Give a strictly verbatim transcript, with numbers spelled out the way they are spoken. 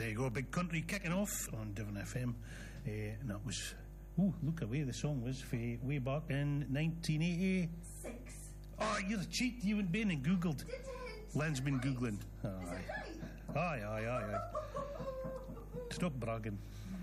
There you go, Big Country kicking off on Devon F M. Uh, and that was, ooh, look away, the song was for way back in nineteen eighty-six. Oh, you're a cheat, you haven't been and Googled. Didn't. Len's been Googling. Is it right? Aye, aye, aye, aye. Stop bragging.